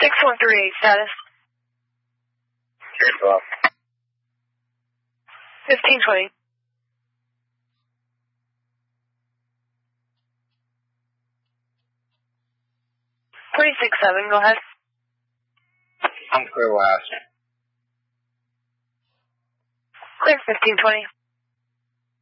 6138 status. Careful. 1520. 26-7, go ahead. I'm clear last. Clear 1520.